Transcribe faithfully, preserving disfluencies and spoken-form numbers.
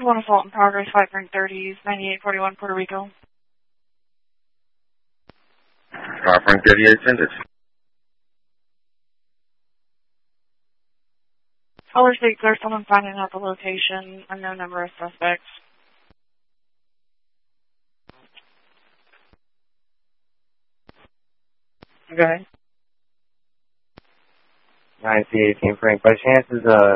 Code one assault in progress, five Frank thirties, ninety-eight forty-one, Puerto Rico. five Frank thirty-eight, send it. Color state clear, someone finding out the location, unknown number of suspects. Go ahead. nine C eighteen Frank, by chance is, uh,